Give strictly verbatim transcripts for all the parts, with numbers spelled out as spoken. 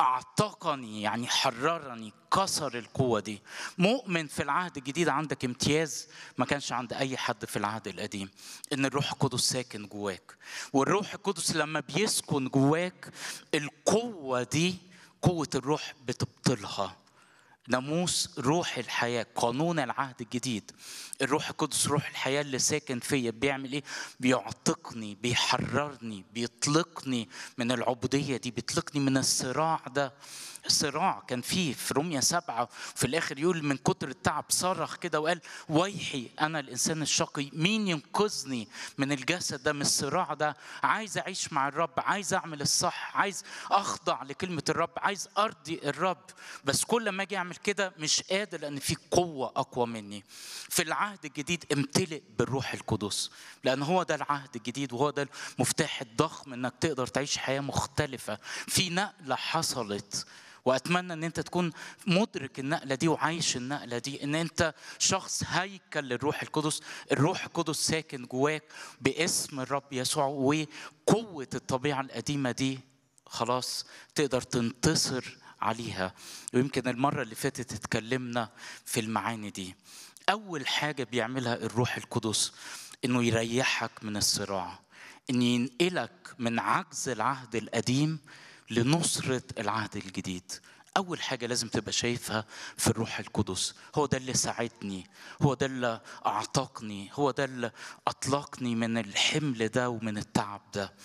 اعتقني يعني حررني، كسر القوة دي. مؤمن في العهد الجديد عندك امتياز ما كانش عند أي حد في العهد القديم، إن الروح القدس ساكن جواك. والروح القدس لما بيسكن جواك القوة دي، قوة الروح بتبطلها. ناموس روح الحياة، قانون العهد الجديد، الروح القدس روح الحياة اللي ساكن فيا بيعمل ايه؟ بيعتقني، بيحررني، بيطلقني من العبودية دي، بيطلقني من الصراع ده. صراع كان فيه في رومية سبعة، في الآخر يقول من كتر التعب صرخ كده وقال ويحي أنا الإنسان الشقي، مين ينقذني من الجسد ده، من الصراع ده؟ عايز أعيش مع الرب، عايز أعمل الصح، عايز أخضع لكلمة الرب، عايز أرضي الرب، بس كل ما أجي أعمل كده مش قادر لأن في قوة أقوى مني. في العهد الجديد امتلئ بالروح القدس، لأن هو ده العهد الجديد، وهو ده المفتاح الضخم إنك تقدر تعيش حياة مختلفة. في نقلة حصلت، وأتمنى أن أنت تكون مدرك النقلة دي وعايش النقلة دي، أن أنت شخص هيكل للروح القدس. الروح القدس ساكن جواك باسم الرب يسوع، وقوة الطبيعة القديمة دي خلاص تقدر تنتصر عليها. ويمكن المرة اللي فاتت اتكلمنا في المعاني دي. أول حاجة بيعملها الروح القدس إنه يريحك من الصراع، إن ينقلك من عجز العهد القديم لنصرة العهد الجديد. أول حاجة لازم تبقى شايفها في الروح القدس، هو ده اللي ساعدني، هو ده اللي أعتقني، هو ده اللي أطلقني من الحمل ده ومن التعب ده.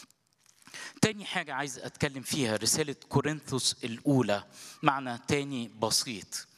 تاني حاجة عايز أتكلم فيها رسالة كورنثوس الأولى، معنى تاني بسيط.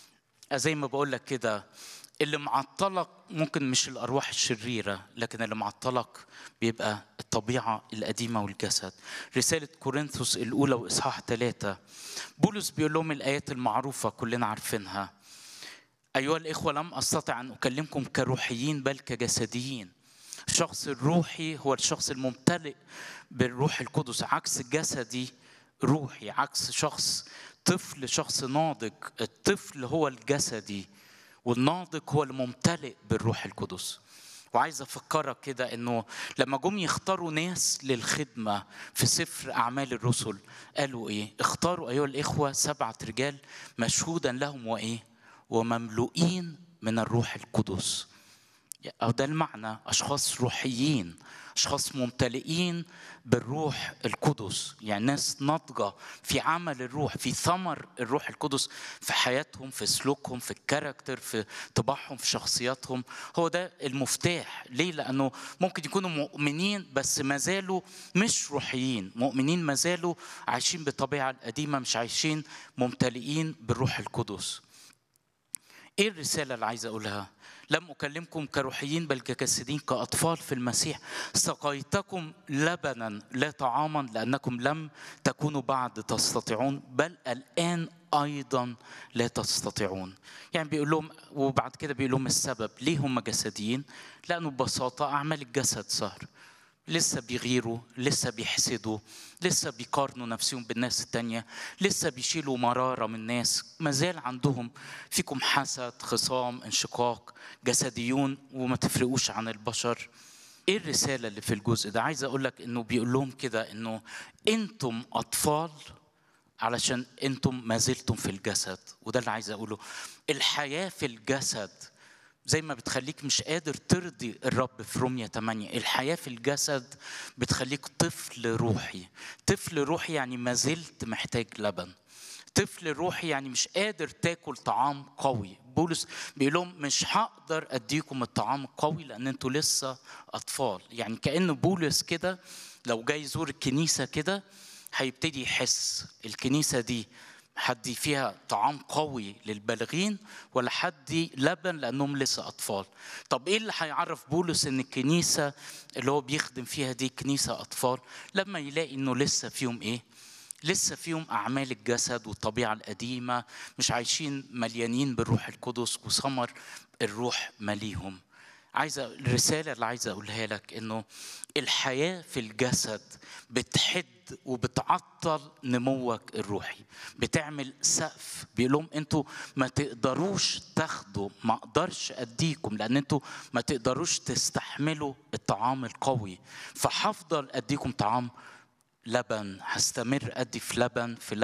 زي ما بقول لك كده، اللي معطلك ممكن مش الأرواح الشريرة، لكن اللي معطلك بيبقى الطبيعة القديمة والجسد. رسالة كورنثوس الأولى وإصحاح ثلاثة، بولس بيقول لهم الآيات المعروفة كلنا عارفينها: أيها الإخوة لم أستطع أن أكلمكم كروحيين بل كجسديين. الشخص الروحي هو الشخص الممتلئ بالروح القدس، عكس الجسدي روحي، عكس شخص طفل، شخص ناضج. الطفل هو الجسدي، والناضج هو الممتلئ بالروح القدس. وعايز أفكرك كده إنه لما جم يختاروا ناس للخدمة في سفر أعمال الرسل قالوا إيه؟ اختاروا أيها الإخوة سبعة رجال مشهودا لهم وإيه؟ ومملوئين من الروح القدس. أو ده المعنى، أشخاص روحيين، أشخاص ممتلئين بالروح القدس، يعني ناس ناضجة في عمل الروح، في ثمر الروح القدس في حياتهم، في سلوكهم، في الكاركتر، في طباعهم، في شخصياتهم. هو ده المفتاح. ليه؟ لأنه ممكن يكونوا مؤمنين بس ما زالوا مش روحيين، مؤمنين ما زالوا عايشين بالطبيعة القديمة، مش عايشين ممتلئين بالروح القدس. إيه الرسالة اللي عايز أقولها؟ لم أكلمكم كروحيين بل كجسدين، كأطفال في المسيح. سقيتكم لبنا لا طعاما، لأنكم لم تكونوا بعد تستطيعون، بل الآن أيضا لا تستطيعون. يعني بيقول لهم، وبعد كده بيقول لهم السبب ليه هم جسديين. لأنه ببساطة أعمال الجسد سهر، لسه بيغيروا، لسه بيحسدوا، لسه بيقارنوا نفسهم بالناس التانية، لسه بيشيلوا مرارة من الناس، مازال عندهم فيكم حسد، خصام، انشقاق، جسديون وما تفرقوش عن البشر. ايه الرسالة اللي في الجزء ده؟ عايز اقول لك انه بيقول لهم كده انه انتم اطفال علشان انتم ما زلتم في الجسد. وده اللي عايز اقوله. الحياة في الجسد زي ما بتخليك مش قادر ترضي الرب في رومية ثمانية، الحياة في الجسد بتخليك طفل روحي. طفل روحي يعني ما زلت محتاج لبن. طفل روحي يعني مش قادر تاكل طعام قوي. بولس بيقول لهم مش هقدر اديكم الطعام القوي لان انتوا لسه اطفال. يعني كأن بولس كده لو جاي يزور الكنيسة كده هيبتدي يحس الكنيسة دي حد فيها طعام قوي للبالغين ولا حد لبن لأنهم لسه أطفال. طب إيه اللي هيعرف بولس إن الكنيسة اللي هو بيخدم فيها دي كنيسة أطفال؟ لما يلاقي إنه لسه فيهم إيه؟ لسه فيهم أعمال الجسد والطبيعة القديمة، مش عايشين مليانين بالروح القدس وثمر الروح مليهم. عايزة الرسالة اللي عايزة أقولها لك إنه الحياة في الجسد بتحد وبتعطل نموك الروحي، بتعمل سقف. بيقولهم انتوا ما تقدروش تاخدوا، ما اقدرش اديكم لان انتوا ما تقدروش تستحملوا الطعام القوي، فحفضل اديكم طعام لبن، هستمر ادي في لبن في